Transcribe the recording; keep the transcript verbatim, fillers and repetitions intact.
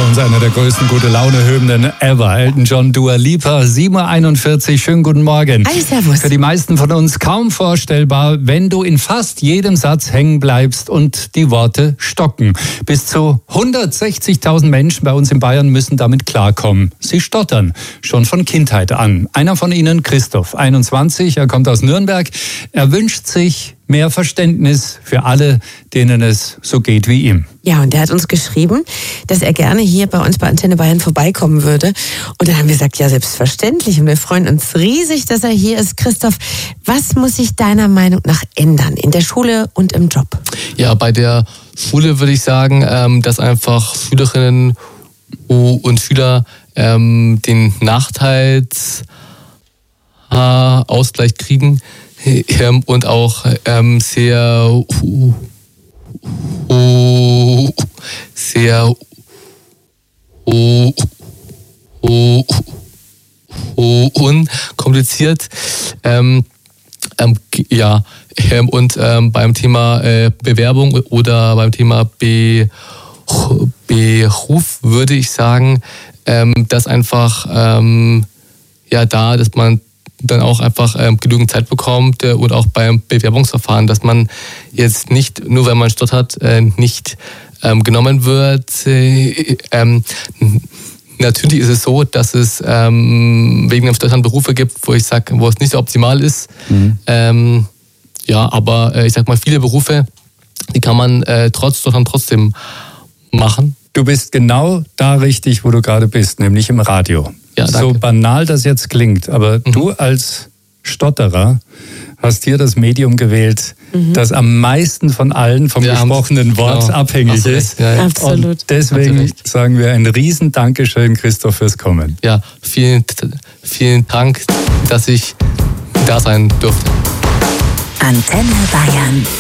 uns einer der größten Gute-Laune-Hymnen ever. Elton John, Dua Lipa, sieben Uhr einundvierzig. Schönen guten Morgen. Hi, servus. Für die meisten von uns kaum vorstellbar, wenn du in fast jedem Satz hängen bleibst und die Worte stocken. Bis zu hundertsechzigtausend Menschen bei uns in Bayern müssen damit klarkommen. Sie stottern, schon von Kindheit an. Einer von ihnen, Christoph, einundzwanzig, er kommt aus Nürnberg. Er wünscht sich mehr Verständnis für alle, denen es so geht wie ihm. Ja, und er hat uns geschrieben, dass er gerne hier bei uns bei Antenne Bayern vorbeikommen würde. Und dann haben wir gesagt, ja, selbstverständlich. Und wir freuen uns riesig, dass er hier ist. Christoph, was muss sich deiner Meinung nach ändern in der Schule und im Job? Ja, bei der Schule würde ich sagen, dass einfach Schülerinnen und Schüler den Nachteilsausgleich kriegen und auch sehr sehr unkompliziert. Ähm, ähm, ja, ähm, und ähm, beim Thema äh, Bewerbung oder beim Thema Be Beruf würde ich sagen, ähm, dass einfach ähm, ja da, dass man dann auch einfach ähm, genügend Zeit bekommt äh, und auch beim Bewerbungsverfahren, dass man jetzt nicht, nur wenn man stottert, äh, nicht ähm, genommen wird. Äh, ähm, natürlich ist es so, dass es ähm, wegen dem Stottern Berufe gibt, wo ich sage, wo es nicht so optimal ist. Mhm. Ähm, ja, aber äh, ich sag mal, viele Berufe, die kann man äh, trotz Stottern trotzdem machen. Du bist genau da richtig, wo du gerade bist, nämlich im Radio. Ja, so banal das jetzt klingt, aber mhm. du als Stotterer hast hier das Medium gewählt, mhm. das am meisten von allen vom ja, gesprochenen Wort genau. abhängig ist. Ja, ja. Absolut. Und deswegen sagen wir ein riesen Dankeschön, Christoph, fürs Kommen. Ja, vielen, vielen Dank, dass ich da sein durfte. Antenne Bayern.